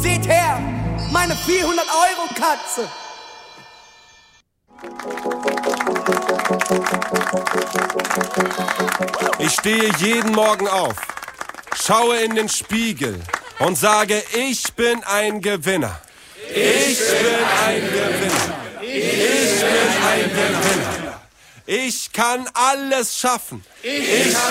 Seht her, meine 400-Euro-Katze. Ich stehe jeden Morgen auf, schaue in den Spiegel und sage, ich bin ein Gewinner. Ich bin ein Gewinner. Ich bin ein Gewinner. Ich kann alles schaffen. Ich